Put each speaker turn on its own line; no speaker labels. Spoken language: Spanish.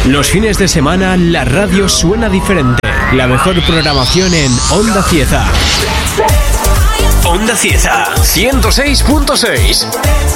Los fines de semana la radio suena diferente. La mejor programación en Onda Cieza. Onda Cieza 106.6.